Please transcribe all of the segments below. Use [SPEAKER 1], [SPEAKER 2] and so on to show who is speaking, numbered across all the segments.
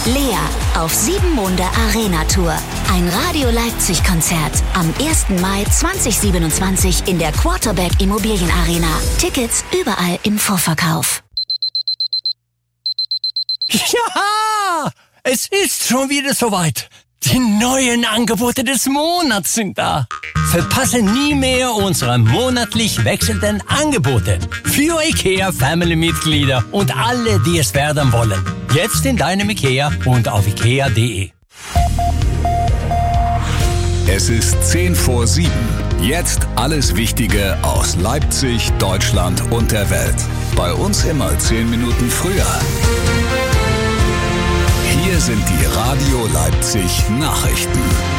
[SPEAKER 1] Lea auf 7 Monde Arena Tour. Ein Radio Leipzig-Konzert am 1. Mai 2027 in der Quarterback Immobilienarena. Tickets überall im Vorverkauf.
[SPEAKER 2] Ja, es ist schon wieder soweit. Die neuen Angebote des Monats sind da. Verpasse nie mehr unsere monatlich wechselnden Angebote für IKEA-Family-Mitglieder und alle, die es werden wollen. Jetzt in deinem IKEA und auf ikea.de.
[SPEAKER 3] Es ist 6:50. Jetzt alles Wichtige aus Leipzig, Deutschland und der Welt. Bei uns immer 10 Minuten früher. Hier sind die Radio Leipzig Nachrichten.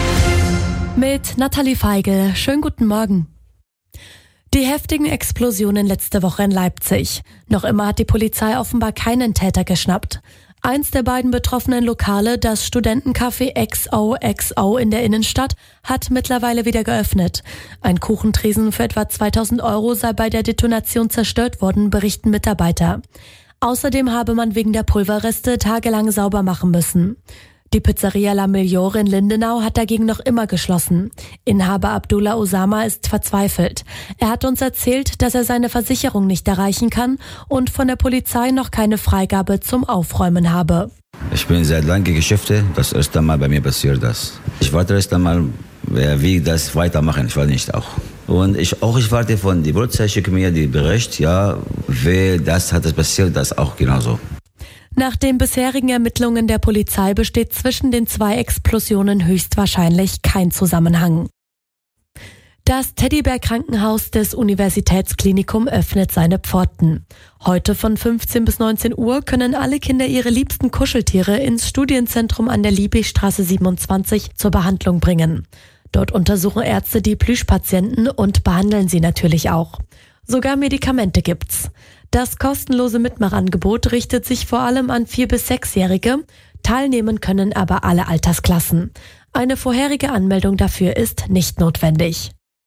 [SPEAKER 4] Mit Nathalie Feigl. Schönen guten Morgen. Die heftigen Explosionen letzte Woche in Leipzig. Noch immer hat die Polizei offenbar keinen Täter geschnappt. Eins der beiden betroffenen Lokale, das Studentencafé XOXO in der Innenstadt, hat mittlerweile wieder geöffnet. Ein Kuchentresen für etwa 2.000 € sei bei der Detonation zerstört worden, berichten Mitarbeiter. Außerdem habe man wegen der Pulverreste tagelang sauber machen müssen. Die Pizzeria La Migliore in Lindenau hat dagegen noch immer geschlossen. Inhaber Abdullah Osama ist verzweifelt. Er hat uns erzählt, dass er seine Versicherung nicht erreichen kann und von der Polizei noch keine Freigabe zum Aufräumen habe.
[SPEAKER 5] Ich bin seit langem Geschäfte, das erste Mal bei mir passiert das. Ich warte erst einmal, wie das weitermachen, ich weiß nicht auch. Und ich warte von der Polizei, schicke mir die Bericht, ja, wer das hat es passiert, das auch genauso.
[SPEAKER 4] Nach den bisherigen Ermittlungen der Polizei besteht zwischen den 2 Explosionen höchstwahrscheinlich kein Zusammenhang. Das Teddybär-Krankenhaus des Universitätsklinikum öffnet seine Pforten. Heute von 15 bis 19 Uhr können alle Kinder ihre liebsten Kuscheltiere ins Studienzentrum an der Liebigstraße 27 zur Behandlung bringen. Dort untersuchen Ärzte die Plüschpatienten und behandeln sie natürlich auch. Sogar Medikamente gibt's. Das kostenlose Mitmachangebot richtet sich vor allem an 4- bis 6-Jährige. Teilnehmen können aber alle Altersklassen. Eine vorherige Anmeldung dafür ist nicht notwendig.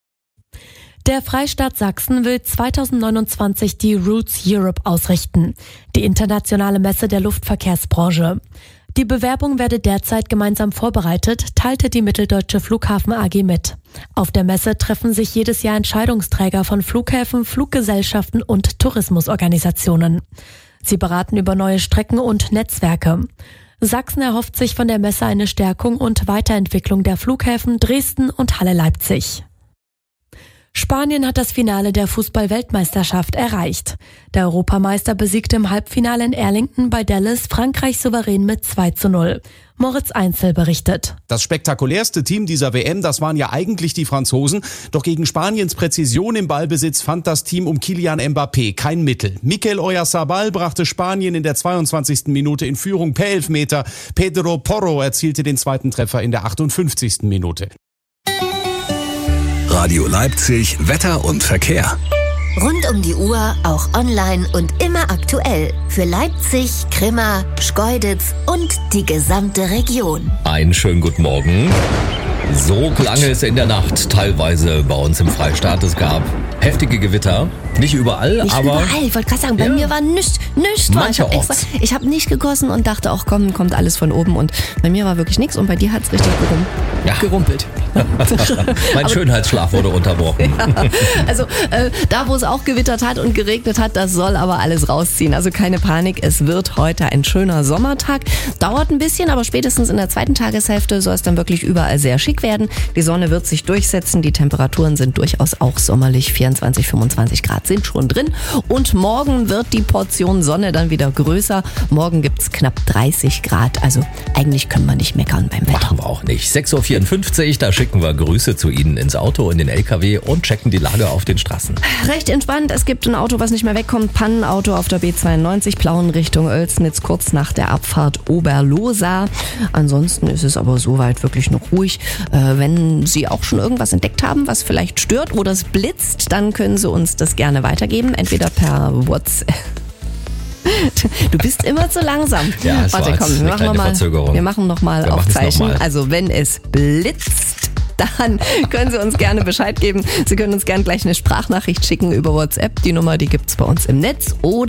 [SPEAKER 4] Der Freistaat Sachsen will 2029 die Roots Europe ausrichten, die internationale Messe der Luftverkehrsbranche. Die Bewerbung werde derzeit gemeinsam vorbereitet, teilte die Mitteldeutsche Flughafen AG mit. Auf der Messe treffen sich jedes Jahr Entscheidungsträger von Flughäfen, Fluggesellschaften und Tourismusorganisationen. Sie beraten über neue Strecken und Netzwerke. Sachsen erhofft sich von der Messe eine Stärkung und Weiterentwicklung der Flughäfen Dresden und Halle Leipzig. Spanien hat das Finale der Fußball-Weltmeisterschaft erreicht. Der Europameister besiegte im Halbfinale in Arlington bei Dallas Frankreich souverän mit 2:0. Moritz Einzel berichtet.
[SPEAKER 6] Das spektakulärste Team dieser WM, das waren ja eigentlich die Franzosen. Doch gegen Spaniens Präzision im Ballbesitz fand das Team um Kylian Mbappé kein Mittel. Mikel Oyarzabal brachte Spanien in der 22. Minute in Führung per Elfmeter. Pedro Porro erzielte den zweiten Treffer in der 58. Minute.
[SPEAKER 3] Radio Leipzig, Wetter und Verkehr.
[SPEAKER 1] Rund um die Uhr, auch online und immer aktuell. Für Leipzig, Grimma, Schkeuditz und die gesamte Region.
[SPEAKER 7] Einen schönen guten Morgen. So klang es in der Nacht teilweise bei uns im Freistaat. Es gab heftige Gewitter. Nicht überall,
[SPEAKER 8] nicht
[SPEAKER 7] aber...
[SPEAKER 8] überall. Ich wollte gerade sagen, bei mir war nichts.
[SPEAKER 7] Mancherorts.
[SPEAKER 8] Ich habe nicht gegossen und dachte auch, kommt alles von oben. Und bei mir war wirklich nichts und bei dir hat es richtig gerumpelt.
[SPEAKER 7] Mein Schönheitsschlaf wurde unterbrochen.
[SPEAKER 8] Ja, also da, wo es auch gewittert hat und geregnet hat, das soll aber alles rausziehen. Also keine Panik, es wird heute ein schöner Sommertag. Dauert ein bisschen, aber spätestens in der zweiten Tageshälfte soll es dann wirklich überall sehr schick werden. Die Sonne wird sich durchsetzen, die Temperaturen sind durchaus auch sommerlich. 24, 25 Grad sind schon drin. Und morgen wird die Portion Sonne dann wieder größer. Morgen gibt's knapp 30 Grad. Also eigentlich können wir nicht meckern beim Wetter.
[SPEAKER 7] Machen wir auch nicht. 6:54 Uhr, da schicken wir Grüße zu Ihnen ins Auto, in den LKW und checken die Lage auf den Straßen.
[SPEAKER 8] Recht entspannt. Es gibt ein Auto, was nicht mehr wegkommt. Pannenauto auf der B92, Plauen Richtung Oelsnitz, kurz nach der Abfahrt Oberlosa. Ansonsten ist es aber soweit wirklich noch ruhig. Wenn Sie auch schon irgendwas entdeckt haben, was vielleicht stört oder es blitzt, dann können Sie uns das gerne weitergeben. Entweder per WhatsApp. Du bist immer zu langsam.
[SPEAKER 7] Ja,
[SPEAKER 8] warte, komm, wir machen noch mal auf Zeichen. Also wenn es blitzt, dann können Sie uns gerne Bescheid geben. Sie können uns gerne gleich eine Sprachnachricht schicken über WhatsApp. Die Nummer, die gibt's bei uns im Netz. Oder